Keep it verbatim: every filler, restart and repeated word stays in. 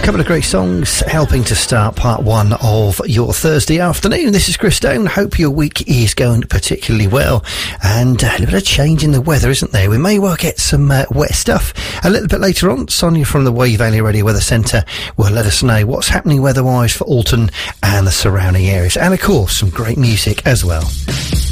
Couple of great songs helping to start part one of your Thursday afternoon. This is Chris Stone. Hope your week is going particularly well. And a little bit of change in the weather, isn't there? We may well get some uh, wet stuff. A little bit later on, Sonia from the Wye Valley Radio Weather Centre will let us know what's happening weather-wise for Alton and the surrounding areas. And, of course, some great music as well.